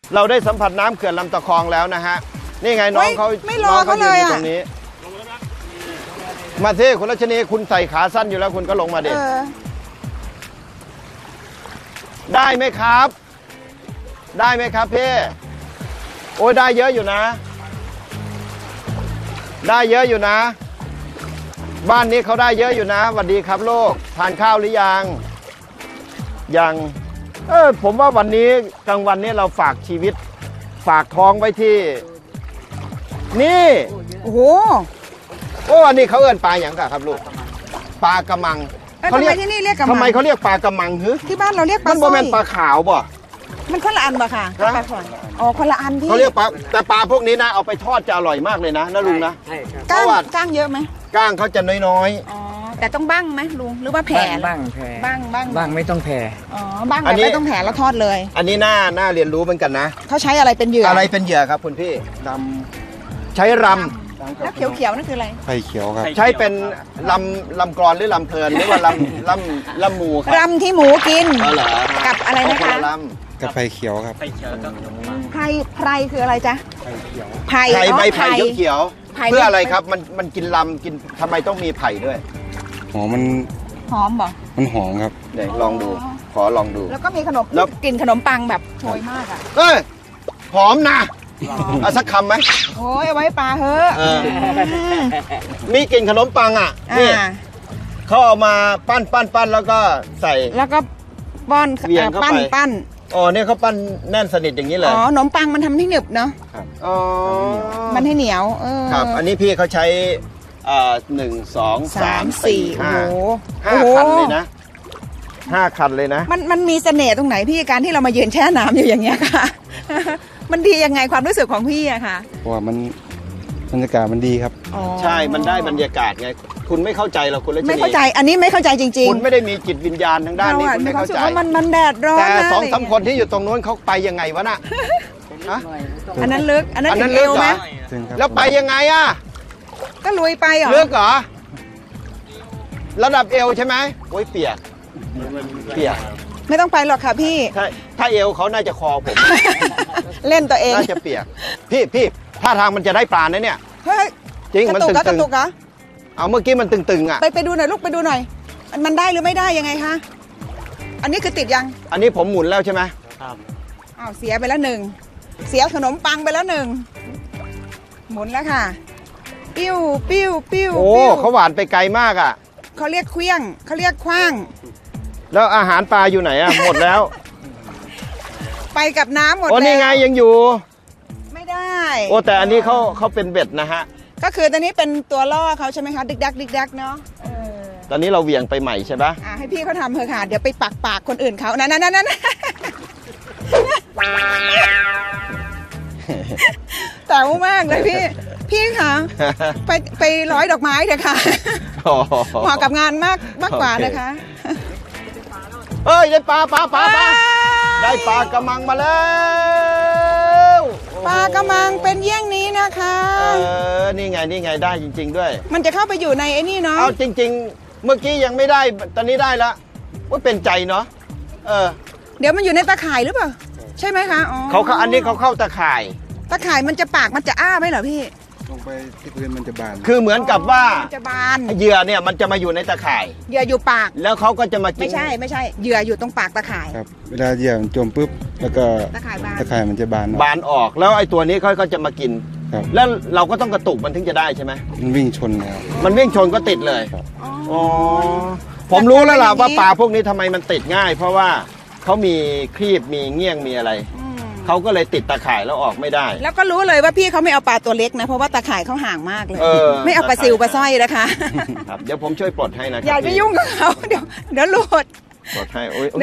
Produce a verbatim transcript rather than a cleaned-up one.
เราได้สัมผัสน้ำเขื่อนลำตะคองแล้วนะฮะนี่ไงน้องเขาไม่รอน้องเขาเลยอยู่อะตรงนี้มาสิคุณรัชนีคุณใส่ขาสั้นอยู่แล้วคุณก็ลงมาดิเออได้ไหมครับ ได้ไหมครับพี่โอ้ยได้เยอะอยู่นะ ได้เยอะอยู่นะ บ้านนี้เขาได้เยอะอยู่นะสวัสดีครับโลกทานข้าวหรือยังยังเออผมว่าวันนี้กลางวันนี้เราฝากชีวิต ฝากท้องไว้ที่ นี่โอ้โหโอ้อันนี้เขาเอิ้นปลาอย่างกะครับลูกปลากระมังแล้วทำไมที่นี่เรียกกระมังทำไมเขาเรียกปลากระมังฮึที่บ้านเราเรียกปมัลาน สโมร้อเมยนปลาขาวบ่มันคนละอันป่ะค่ะฮะปลาสร้อยอ๋อคนละอันพี่เขาเรียกปลาแต่ปลาพวกนี้นะเอาไปทอดจะอร่อยมากเลยนะนะลุงนะใช่ครับก้างเพราะว่าก้างเยอะไหมก้างเขาจะน้อยอ๋อแต่ต้องบ้างไหมลุงหรือว่าแผ่บ้างแผ่บ้างบ้างบ้างไม่ต้องแผ่อ๋อบ้างแต่ไม่ต้องแผ่แล้วทอดเลยๆอันนี้น่าน่าเรียนรู้เหมือนกันนะเขาใช้อะไรเป็นเหยื่ออะอะไรเป็นเหยื่อครับคุณพี่ดำใช้รแล้วเขียวๆนั่นคืออะไรไผ่เขียวครับำใช้เป็นลำลำกรอนหรือลำเพลินหรือว่าลำลำลำหมูครับรำที่หมูกินอ๋อเหรอกับอะไรนะคะเอาลกับไผ่เขียวครับไผ่เขียวก็ขนมปังไพรไพรคืออะไรจ๊ะไผ่เขียวไผ่ำไผ่อ๋อใบไผ่เขียวไผ่ๆเพื่ออะไรครับมันมันกินลำกินทำไมต้องมีไผ่ด้วยหอมมันหอมบ่มันหอมครับเดี๋ยวลองดูขอลองดูแล้วก็มีขนมแล้วกลิ่นขนมปังแบบโชยมากอ่ะเอ้ยหอมนะเอาสักคำไหมโอ้ยเอาไว้ปลาเฮ้อะเออ มีกลิ่นขนมปังอ่ะอ่านี่เขาเอามาปั้นปั้นปั้นแล้วก็ใส่แล้วก็ป้อนเวียนเข้าไปปั้นปั้นอ๋อเนี่ยเขาปั้นแน่นสนิทอย่างนี้เลอ๋ยอขนมปังมันทำให้หนึบเนาะอ๋อมันให้เหนียวเออครับ อันนี้พี่เขาใช้เอ่อหนึ่งสองสามสี่โอ้ห้าโหห้าโอ้โหคันเลยนะห้าคันเลยนะมันมันมีเสน่ห์ตรงไหนพี่การที่เรามายืนแช่น้ำอยู่อย่างเงี้ยค่ะ มันดียังไงความรู้สึกของพี่อะค่ะเพราะว่ามันบรรยากาศมันดีครับอ๋อใช่มันได้บรรยากาศไง คุณไม่เข้าใจหรอกคุณรัชนีไม่เข้าใจอันนี้ไม่เข้าใจจริงๆคุณไม่ได้มีจิตวิญญาณทางด้านนี้เราอะคุณมีไม่ความเข้ารู้สึกใจว่ามันมันแดดร้อนแต่นะสองะไรสามคนที่อยู่ตรงนู้นเขาไปยังไงวะน่ะฮะอันนั้นลึกอันนั้นอันนั้ถึนงลึเอก วเหรอไหมจริงครับแล้วไปยังไงอ่ะก็ลุยไปเหรอเลือกเหรอ ระดับเอวใช่ไหมโอ้ยเปียก เปียกไม่ต้องไปหรอกค่ะพี่ถ้าถ้าเอวเขาน่าจะคอผมเล่นตัวเองน่าจะเปียก พี่พี่ท่าทางมันจะได้ปลานะเนี่ยเฮ้ยจริงกมันระตุกตึก็กระงตุกเหรอๆเอาเมื่อกี้มันตึงๆอ่ะไปไปดูหน่อยลูกไปดูหน่อยมันมันได้หรือไม่ได้ยังไงคะอันนี้คือติดยังอันนี้ผมหมุนแล้วใช่ไหมครับอ้าวเสียไปแล้วหนึ่งเสียขนมปังไปแล้วหนึ่งหมุนแล้วค่ะ ปิ้วปิ้วปิ้วโอ้ปิ้วเขาหวานไปไกลมากอ่ะเขาเรียกเคลี้ยงเขาเรียกคว้างแล้วอาหารปลาอยู่ไหนอ่ะ หมดแล้วไปกับน้ำหมดโอ้แล้วนี่ไงยังอยู่ไม่ได้โอ้แต่อันนี้เขาเขาเป็นเบ็ดนะฮะก็คือตอนนี้เป็นตัวล่อเขาใช่ไหมคะดิกดักดิกดักเนาะเออตอนนี้เราเหวี่ยงไปใหม่ใช่ปะอ่ะให้พี่เขาทำเถอะค่ะ เดี๋ยวไปปักปากคนอื่นเขานั่นนั่นนั่นแต่ว่ามากเลยพี่ พี่คะไปไปร้อยดอกไม้เถอะค่ะเหมาะกับงานมากมากกว่านะคะเอ้ยได้ปลาปลาปลาปลาได้ปลากระมังมาแล้วปลากระมังเป็นเยี่ยงนี้นะคะเออนี่ไงนี่ไงได้จริง ๆ ด้วยมันจะเข้าไปอยู่ในไอ้นี่เนาะเอาจริง ๆ เมื่อกี้ยังไม่ได้ตอนนี้ได้ละว่าเป็นใจเนาะเออเดี๋ยวมันอยู่ในตะข่ายหรือเปล่าใช่ไหมคะอ๋อเขาเขาอันนี้เขาเข้าตะข่ายตะข่ายมันจะปากมันจะอ้าไหมเหรอพี่ลงไปที่พื้นมันจะบานคือเหมือนกับว่ามันจะบานเหยื่อเนี่ยมันจะมาอยู่ในตะข่ายเหยื่ออยู่ปากแล้วเขาก็จะมากินไม่ใช่ไม่ใช่เหยื่ออยู่ตรงปากตะข่ายครับ เวลาเหยื่อมันจมปุ๊บ แล้วก็ตะข่ายบานตะข่ายมันจะบานออกบานออกแล้วไอ้ตัวนี้เขาก็จะมากินครับแล้วเราก็ต้องกระตุกมันถึงจะได้ใช่ไหมมันวิ่งชนแล้วมันวิ่งชนก็ติดเลยครับอ๋อผมรู้แล้วล่ะว่าปลาพวกนี้ทำไมมันติดง่าย เพราะว่าเขามีครีบมีเงี้ยงมีอะไรอืมเขาก็เลยติดตะข่ายแล้วออกไม่ได้แล้วก็รู้เลยว่าพี่เขาไม่เอาปลาตัวเล็กนะเพราะว่าตะข่ายเขาห่างมากเลยเออไม่เอาปลาซิวปลาสร้อยนะคะครับเดี๋ยวผมช่วยปลดให้นะครัอย่าไปยุ่งกับเขาเดี๋ยวเดี๋ยวหลุดปลดให้โอ้ย